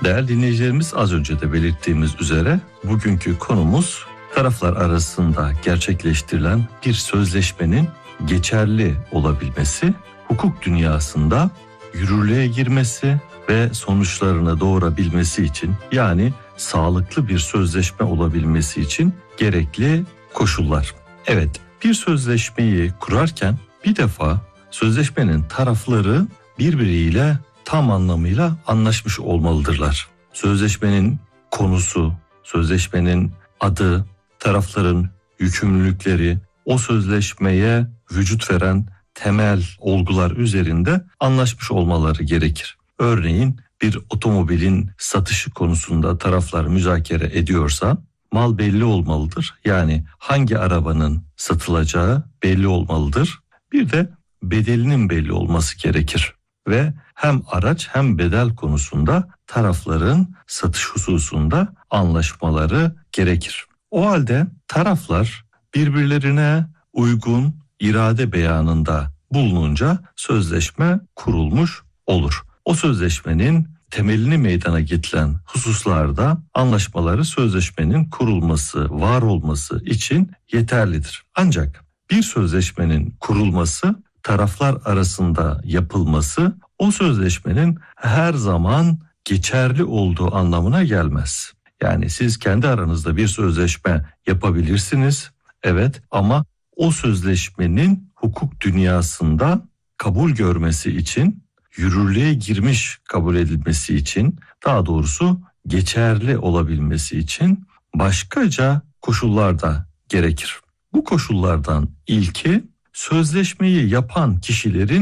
Değerli dinleyicilerimiz, az önce de belirttiğimiz üzere bugünkü konumuz taraflar arasında gerçekleştirilen bir sözleşmenin geçerli olabilmesi, hukuk dünyasında yürürlüğe girmesi ve sonuçlarını doğurabilmesi için, yani sağlıklı bir sözleşme olabilmesi için gerekli koşullar. Evet, bir sözleşmeyi kurarken bir defa sözleşmenin tarafları birbiriyle tam anlamıyla anlaşmış olmalıdırlar. Sözleşmenin konusu, sözleşmenin adı, tarafların yükümlülükleri, o sözleşmeye vücut veren temel olgular üzerinde anlaşmış olmaları gerekir. Örneğin bir otomobilin satışı konusunda taraflar müzakere ediyorsa mal belli olmalıdır. Yani hangi arabanın satılacağı belli olmalıdır. Bir de bedelinin belli olması gerekir. Ve hem araç hem bedel konusunda tarafların satış hususunda anlaşmaları gerekir. O halde taraflar birbirlerine uygun irade beyanında bulununca sözleşme kurulmuş olur. O sözleşmenin temelini meydana getiren hususlarda anlaşmaları sözleşmenin kurulması, var olması için yeterlidir. Ancak bir sözleşmenin kurulması, taraflar arasında yapılması o sözleşmenin her zaman geçerli olduğu anlamına gelmez. Yani siz kendi aranızda bir sözleşme yapabilirsiniz, evet, ama o sözleşmenin hukuk dünyasında kabul görmesi için, yürürlüğe girmiş kabul edilmesi için, daha doğrusu geçerli olabilmesi için başkaca koşullar da gerekir. Bu koşullardan ilki, sözleşmeyi yapan kişilerin